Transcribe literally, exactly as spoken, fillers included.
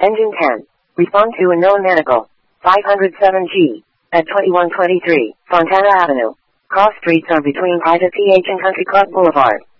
Engine ten. Respond to unknown medical. five oh seven G. At twenty-one twenty-three, Fontana Avenue. Cross streets are between Private P H and Country Club Boulevard.